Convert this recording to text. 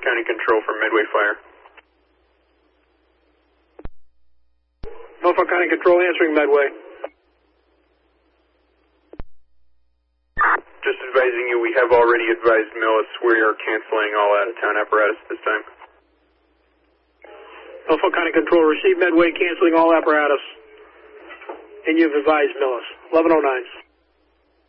County Control for Midway Fire. Norfolk County Control answering Medway. Just advising you, we have already advised Millis we are canceling all out-of-town apparatus this time. Norfolk County Control, receive Medway, canceling all apparatus. And you've advised Millis. 1109.